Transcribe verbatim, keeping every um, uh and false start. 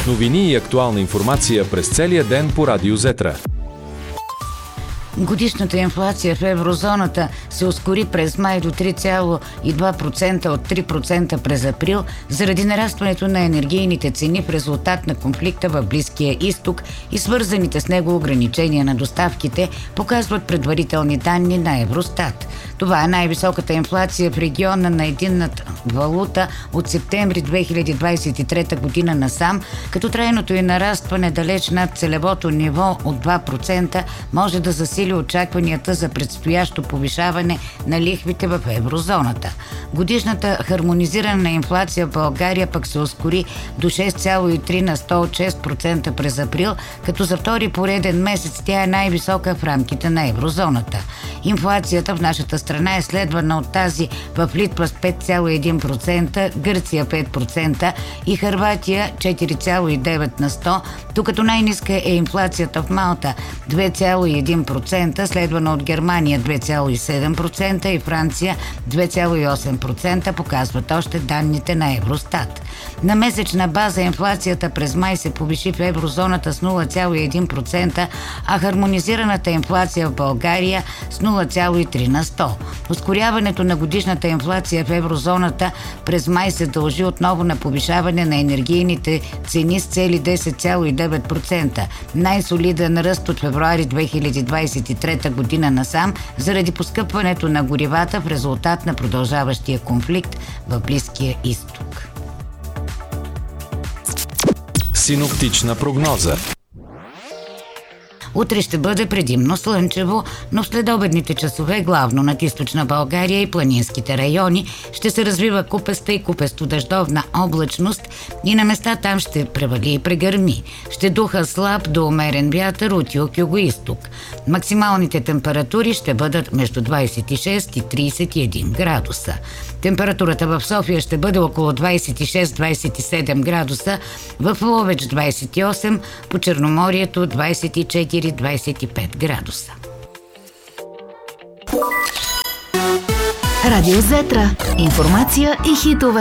Новини и актуална информация през целия ден по Радио Зетра. Годишната инфлация в еврозоната се ускори през май до три цяло и две процента от три процента през април заради нарастването на енергийните цени в резултат на конфликта в Близкия изток и свързаните с него ограничения на доставките, показват предварителни данни на Евростат. Това е най-високата инфлация в региона на единната валута от септември две хиляди двадесет и трета година насам, като трайното й нарастване далеч над целевото ниво от два процента може да засили очакванията за предстоящо повишаване на лихвите в еврозоната. Годишната хармонизирана инфлация в България пък се ускори до шест цяло и три на сто от шест процента през април, като за втори пореден месец тя е най-висока в рамките на еврозоната. Инфлацията в нашата страна е следвана от тази в Литва с пет цяло и един процента, Гърция пет процента и Хърватия четири цяло и девет на сто, докато най-ниска е инфлацията в Малта две цяло и един процента, следвана от Германия две цяло и седем процента и Франция две цяло и осем процента, показват още данните на Евростат. На месечна база инфлацията през май се повиши в еврозоната с нула цяло и един процента, а хармонизираната инфлация в България с нула цяло и три на сто. Ускоряването на годишната инфлация в еврозоната през май се дължи отново на повишаване на енергийните цени с цели десет цяло и девет процента. Най-солиден ръст от февруари две хиляди двадесет и трета година насам заради поскъпването на горивата в резултат на продължаващия конфликт в Близкия изток. Синоптична прогноза. Утре ще бъде предимно слънчево, но в следобедните часове, главно над източна България и планинските райони, ще се развива купеста и купесто-дъждовна облачност и на места там ще превали и прегърми. Ще духа слаб до умерен вятър от юг-югоизток. Максималните температури ще бъдат между двадесет и шест и тридесет и един градуса. Температурата в София ще бъде около двадесет и шест до двадесет и седем градуса, в Ловеч двадесет и осем, по Черноморието двадесет и четири до двадесет и пет градуса. Радио Зетра. Информация и хитове.